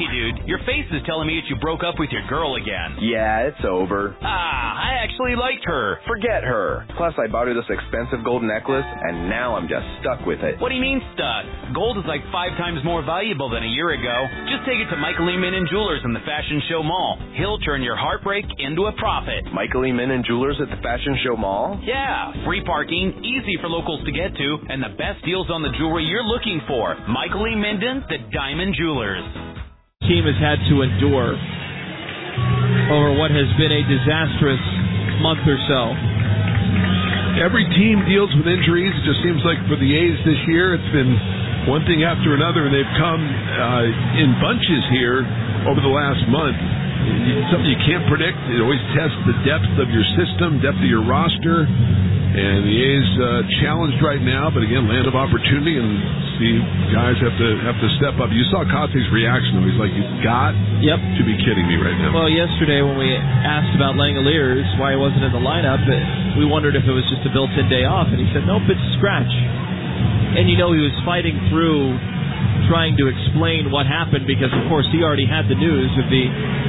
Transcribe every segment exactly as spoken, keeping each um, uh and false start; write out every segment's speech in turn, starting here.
Hey, dude, your face is telling me that you broke up with your girl again. Yeah, it's over. Ah, I actually liked her. Forget her. Plus, I bought her this expensive gold necklace, and now I'm just stuck with it. What do you mean stuck? Gold is like five times more valuable than a year ago. Just take it to Michael E. Min and Jewelers in the Fashion Show Mall. He'll turn your heartbreak into a profit. Michael E. Min and Jewelers at the Fashion Show Mall? Yeah, free parking, easy for locals to get to, and the best deals on the jewelry you're looking for. Michael E. Minden, the Diamond Jewelers. Team has had to endure over what has been a disastrous month or so. Every team deals with injuries. It just seems like for the A's this year, it's been one thing after another, and they've come uh, in bunches here over the last month. It's something you can't predict. It always tests the depth of your system, depth of your roster. And the A's uh, challenged right now, but again, land of opportunity, and see guys have to have to step up. You saw Kotze's reaction. He's like, "You've got yep. to be kidding me right now." Well, yesterday when we asked about Langoliers, why he wasn't in the lineup, we wondered if it was just a built-in day off, and he said, "Nope, it's a scratch." And you know he was fighting through trying to explain what happened because, of course, he already had the news of the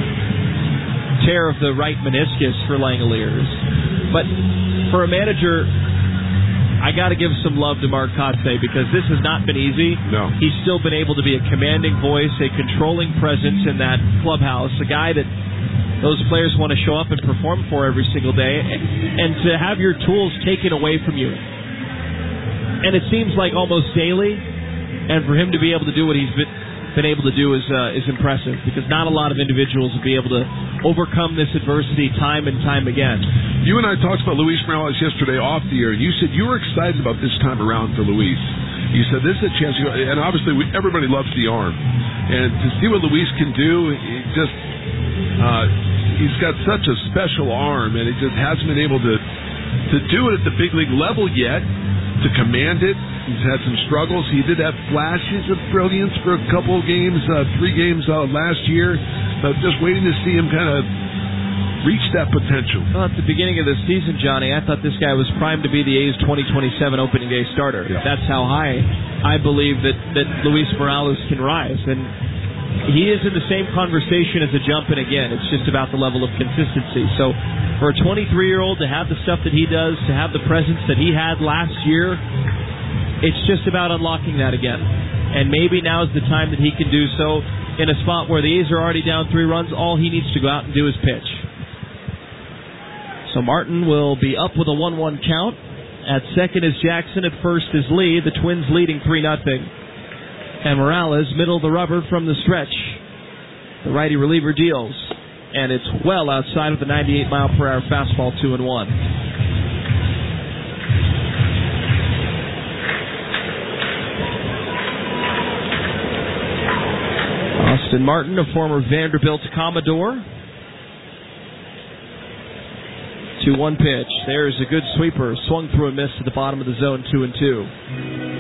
tear of the right meniscus for Langoliers. But for a manager, I got to give some love to Mark Kotze because this has not been easy. No. He's still been able to be a commanding voice, a controlling presence in that clubhouse, a guy that those players want to show up and perform for every single day, and to have your tools taken away from you. And it seems like almost daily, and for him to be able to do what he's been, been able to do is uh, is impressive because not a lot of individuals will be able to overcome this adversity time and time again. You and I talked about Luis Morales yesterday off the air, and you said you were excited about this time around for Luis. You said this is a chance, to go, and obviously we, everybody loves the arm, and to see what Luis can do, he just uh, he's got such a special arm, and it just hasn't been able to to do it at the big league level yet. To command it, he's had some struggles. He did have flashes of brilliance for a couple of games, uh, three games uh, last year. But just waiting to see him kind of reach that potential. Well, at the beginning of the season, Johnny, I thought this guy was primed to be the A's twenty twenty-seven opening day starter. Yeah. That's how high I believe that, that Luis Morales can rise. And he is in the same conversation as a Jumpin again. It's just about the level of consistency. So for a twenty-three-year-old to have the stuff that he does, to have the presence that he had last year, it's just about unlocking that again. And maybe now is the time that he can do so in a spot where the A's are already down three runs. All he needs to go out and do is pitch. So Martin will be up with a one one count. At second is Jackson. At first is Lee. The Twins leading three nothing. And Morales, middle of the rubber from the stretch. The righty reliever deals. And it's well outside of the ninety-eight mile per hour fastball, two and one. Austin Martin, a former Vanderbilt Commodore. two one pitch. There's a good sweeper. Swung through and missed at the bottom of the zone, two and two.